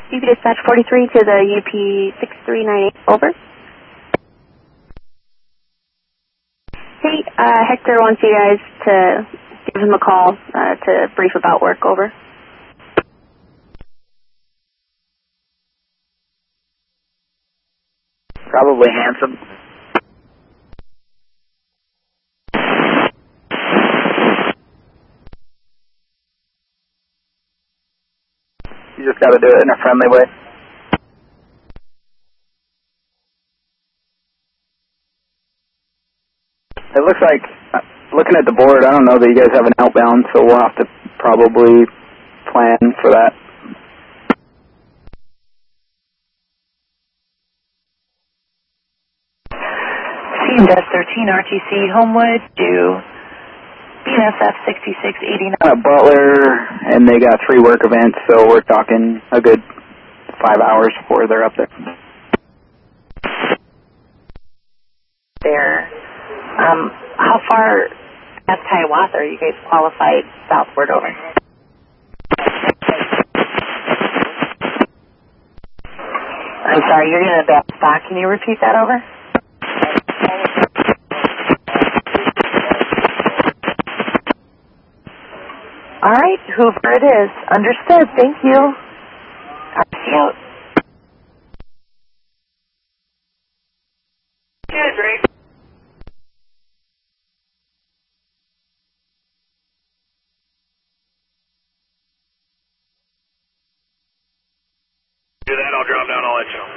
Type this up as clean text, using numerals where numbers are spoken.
UP Dispatch 43 to the UP 6398, over. Hey, Hector wants you guys to give him a call to brief about work, over. Probably Handsome. You just got to do it in a friendly way. It looks like, looking at the board, I don't know that you guys have an outbound, so we'll have to probably plan for that. CMDS 13 RTC Homewood to BNSF 6689. Butler, and they got 3 work events, so we're talking a good 5 hours before they're up there. There. How far past Hiawatha are you guys qualified southward, over? I'm sorry, you're in a bad spot. Can you repeat that, over? All right, Hoover it is. Understood. Thank you. RC out. Good, Drake. Do that, I'll drop down, I'll let you know.